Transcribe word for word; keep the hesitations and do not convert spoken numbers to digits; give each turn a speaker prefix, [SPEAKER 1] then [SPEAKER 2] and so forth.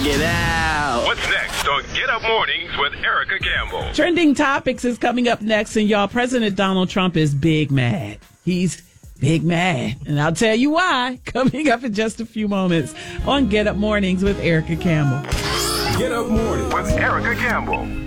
[SPEAKER 1] it out.
[SPEAKER 2] What's next on Get Up Mornings with Erica Campbell?
[SPEAKER 3] Trending Topics is coming up next, and y'all, President Donald Trump is big mad. He's big mad, and I'll tell you why coming up in just a few moments on Get Up Mornings with Erica Campbell.
[SPEAKER 2] Get Up Mornings with Erica Campbell.